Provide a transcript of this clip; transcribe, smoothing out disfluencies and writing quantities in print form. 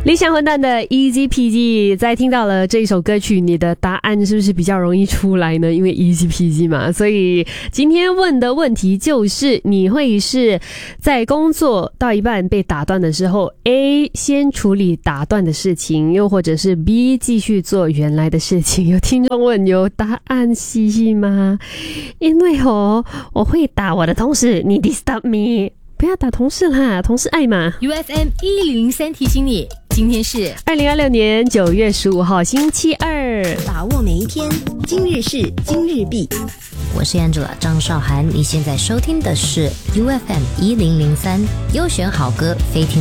理想混蛋的 Easy Peasy， 在听到了这一首歌曲，你的答案是不是比较容易出来呢？因为 Easy Peasy 嘛，所以今天问的问题就是，你会是在工作到一半被打断的时候 ，A 先处理打断的事情，又或者是 B 继续做原来的事情？有听众问有答案是吗？因为我会打我的同事，你 disturb me。不要打同事啦，同事爱嘛。 UFM 1003提醒你，今天是 2026年9月15号星期二， 把握每一天，今日事今日毕。 我是 Angela 张韶涵，你现在收听的是 UFM 1003优选好歌非听